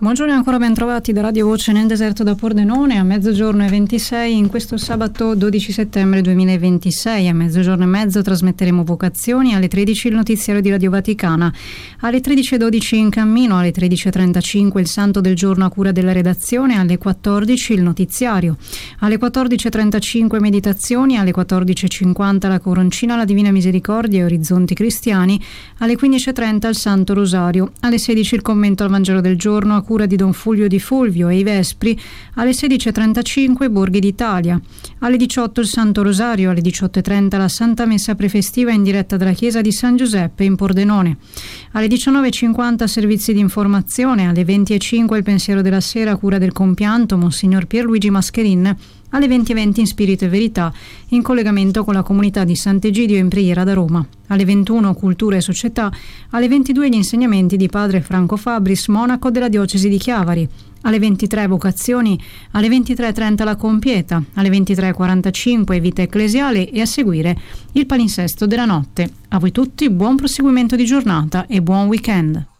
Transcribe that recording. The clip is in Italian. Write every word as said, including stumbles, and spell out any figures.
Buongiorno e ancora ben trovati da Radio Voce nel deserto da Pordenone a mezzogiorno e ventisei in questo sabato dodici settembre duemilaventisei. A mezzogiorno e mezzo trasmetteremo Vocazioni, alle tredici il notiziario di Radio Vaticana, alle tredici e dodici In Cammino, alle tredici e trentacinque il Santo del Giorno a cura della redazione, alle quattordici il notiziario, alle quattordici e trentacinque Meditazioni, alle quattordici e cinquanta la Coroncina, la Divina Misericordia e Orizzonti Cristiani, alle quindici e trenta il Santo Rosario, alle sedici il commento al Vangelo del Giorno a cura di Don Fulvio Di Fulvio e i Vespri, alle sedici e trentacinque Borghi d'Italia, alle diciotto il Santo Rosario, alle diciotto e trenta la Santa Messa prefestiva in diretta dalla chiesa di San Giuseppe in Pordenone, alle diciannove e cinquanta servizi di informazione, alle venti e cinque il Pensiero della Sera a cura del compianto Monsignor Pierluigi Mascherin, alle venti e venti in Spirito e Verità, in collegamento con la comunità di Sant'Egidio in preghiera da Roma. Alle ventuno Cultura e Società, alle ventidue gli insegnamenti di padre Franco Fabris, monaco della diocesi di Chiavari, alle ventitré Vocazioni, alle ventitré e trenta la Compieta, alle ventitré e quarantacinque Vita Ecclesiale e a seguire il palinsesto della notte. A voi tutti buon proseguimento di giornata e buon weekend.